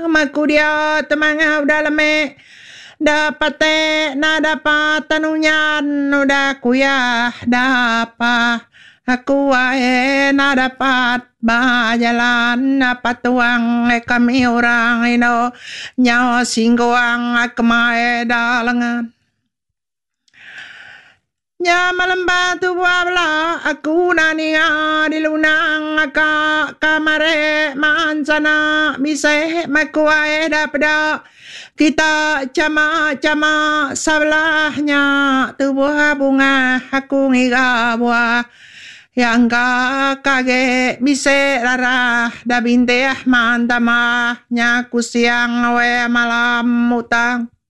Makudia temangau dalame dapat na dapat tanunyan udah kuyah dapat aku na dapat bajalan dapat tuang kami orang ino nyawa singgoang kemae dalangan nya malam batu wala aku nani di lunang ka kamare mancana bisa makuai dapda kita cama sebelahnya tubuh bunga aku ngiga buah yang kage bisa darah da binte mantama nya kusiang we malam mutang